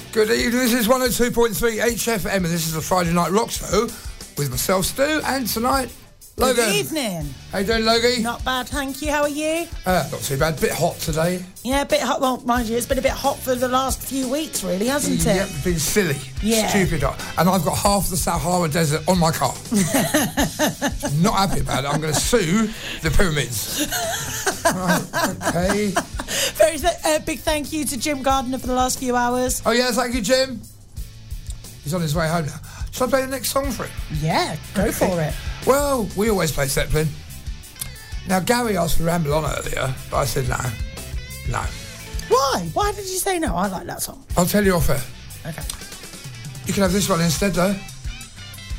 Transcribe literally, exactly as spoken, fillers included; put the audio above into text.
Good evening, this is one oh two point three H F M and this is the Friday Night Rock Show with myself, Stu, and tonight, Logan. Good evening. How you doing, Logie? Not bad, thank you. How are you? Uh, not too bad. Bit hot today. Yeah, a bit hot. Well, mind you, it's been a bit hot for the last few weeks, really, hasn't it? Yeah, it's been silly. Yeah. Stupid hot. And I've got half the Sahara Desert on my car. Not happy about it. I'm going to sue the pyramids. Right, okay. Very uh, big thank you to Jim Gardner for the last few hours. Oh, yeah, thank you, Jim. He's on his way home now. Shall I play the next song for him? Yeah, go okay. for it. Well, we always play Zeppelin. Now, Gary asked for Ramble On earlier, but I said no. No. Why? Why did you say no? I like that song. I'll tell you off air. Okay. You can have this one instead, though.